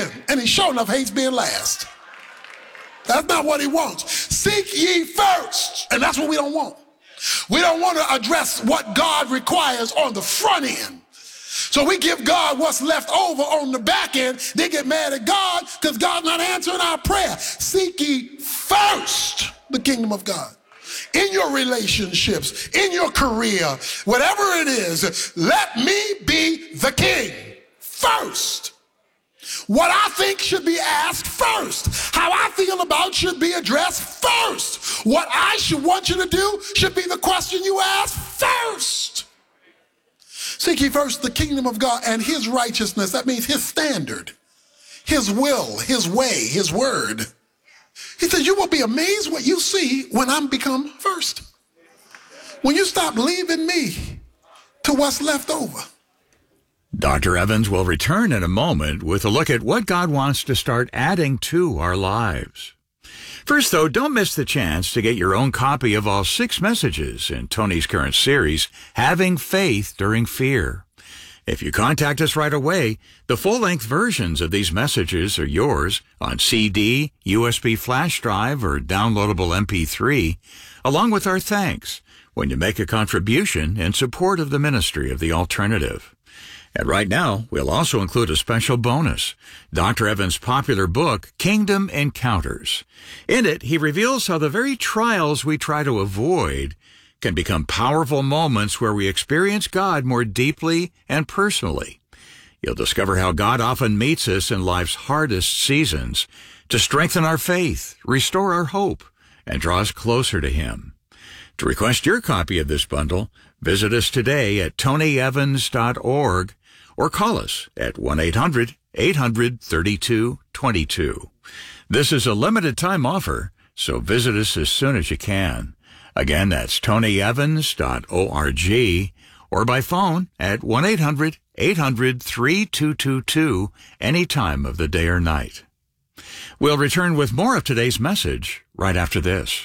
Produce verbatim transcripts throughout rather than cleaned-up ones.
second, and he sure enough hates being last. That's not what he wants. Seek ye first, and that's what we don't want. We don't want to address what God requires on the front end. So we give God what's left over on the back end. They get mad at God because God's not answering our prayer. Seek ye first the kingdom of God. In your relationships, in your career, whatever it is, let me be the king first. What I think should be asked first. How I feel about should be addressed first. What I should want you to do should be the question you ask first. Seek ye first the kingdom of God and his righteousness. That means his standard, his will, his way, his word. He says, you will be amazed what you see when I'm become first. When you stop leaving me to what's left over. Doctor Evans will return in a moment with a look at what God wants to start adding to our lives. First, though, don't miss the chance to get your own copy of all six messages in Tony's current series, Having Faith During Fear. If you contact us right away, the full-length versions of these messages are yours on C D, U S B flash drive, or downloadable M P three, along with our thanks when you make a contribution in support of the ministry of the alternative. And right now, we'll also include a special bonus, Doctor Evans' popular book, Kingdom Encounters. In it, he reveals how the very trials we try to avoid can become powerful moments where we experience God more deeply and personally. You'll discover how God often meets us in life's hardest seasons to strengthen our faith, restore our hope, and draw us closer to Him. To request your copy of this bundle, visit us today at tony evans dot org or call us at one eight hundred eight hundred thirty-two twenty-two. This is a limited time offer, so visit us as soon as you can. Again, that's tony evans dot org or by phone at one eight hundred eight hundred thirty-two twenty-two any time of the day or night. We'll return with more of today's message right after this.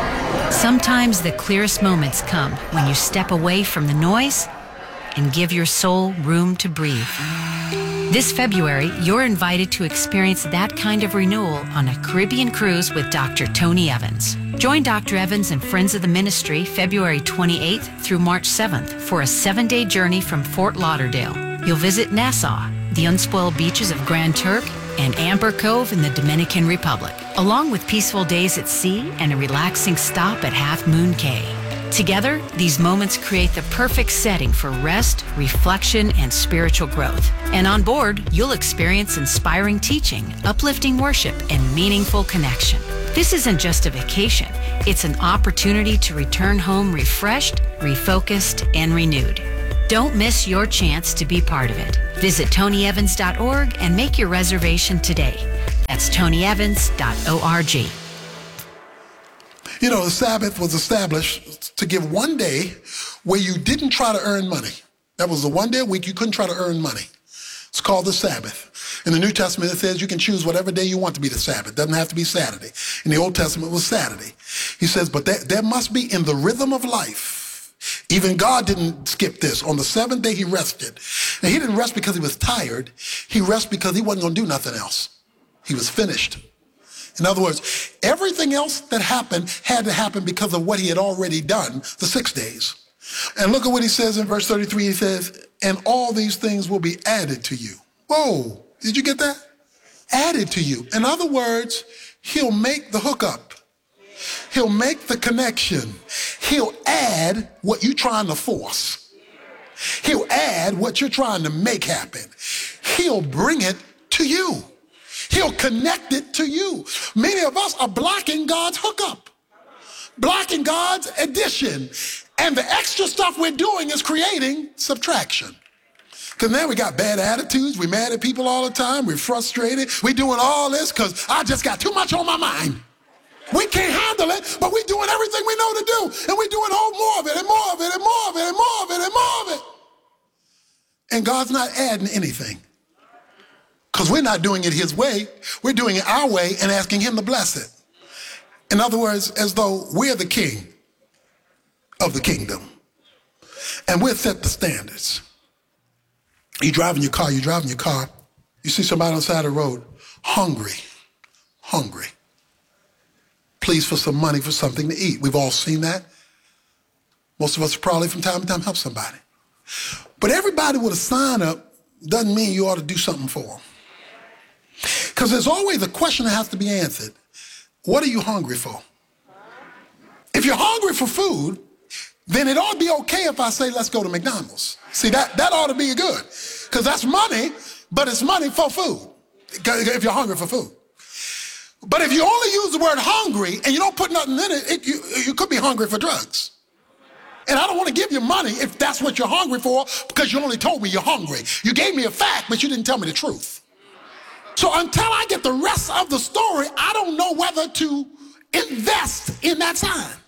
Sometimes the clearest moments come when you step away from the noise and give your soul room to breathe. This February, you're invited to experience that kind of renewal on a Caribbean cruise with Doctor Tony Evans. Join Doctor Evans and Friends of the Ministry February twenty-eighth through March seventh for a seven-day journey from Fort Lauderdale. You'll visit Nassau, the unspoiled beaches of Grand Turk, and Amber Cove in the Dominican Republic, along with peaceful days at sea and a relaxing stop at Half Moon Cay. Together, these moments create the perfect setting for rest, reflection, and spiritual growth. And on board, you'll experience inspiring teaching, uplifting worship, and meaningful connection. This isn't just a vacation. It's an opportunity to return home refreshed, refocused, and renewed. Don't miss your chance to be part of it. Visit tony evans dot org and make your reservation today. That's tony evans dot org. You know, the Sabbath was established to give one day where you didn't try to earn money. That was the one day a week you couldn't try to earn money. It's called the Sabbath. In the New Testament, it says you can choose whatever day you want to be the Sabbath. It doesn't have to be Saturday. In the Old Testament, it was Saturday. He says, but there, there must be in the rhythm of life. Even God didn't skip this. On the seventh day, he rested. And he didn't rest because he was tired. He rested because he wasn't going to do nothing else. He was finished. In other words, everything else that happened had to happen because of what he had already done the six days. And look at what he says in verse thirty-three. He says, and all these things will be added to you. Whoa, did you get that? Added to you. In other words, he'll make the hookup. He'll make the connection. He'll add what you're trying to force. He'll add what you're trying to make happen. He'll bring it to you. He'll connect it to you. Many of us are blocking God's hookup, blocking God's addition. And the extra stuff we're doing is creating subtraction. Because now we got bad attitudes. We're mad at people all the time. We're frustrated. We're doing all this because I just got too much on my mind. We can't handle it, but we're doing everything we know to do. And we're doing whole more of it and more of it and more of it and more of it and more of it. And God's not adding anything. Because we're not doing it his way. We're doing it our way and asking him to bless it. In other words, as though we're the king of the kingdom. And we'll set the standards. You driving your car, you driving your car, You see somebody on the side of the road, hungry, hungry. Please for some money for something to eat. We've all seen that. Most of us probably from time to time help somebody. But everybody with a sign up doesn't mean you ought to do something for them. Because there's always a question that has to be answered. What are you hungry for? If you're hungry for food, then it ought to be okay if I say, let's go to McDonald's. See, that, that ought to be good. Because that's money, but it's money for food, if you're hungry for food. But if you only use the word hungry and you don't put nothing in it, it you, you could be hungry for drugs. And I don't want to give you money if that's what you're hungry for, because you only told me you're hungry. You gave me a fact, but you didn't tell me the truth. So until I get the rest of the story, I don't know whether to invest in that sign.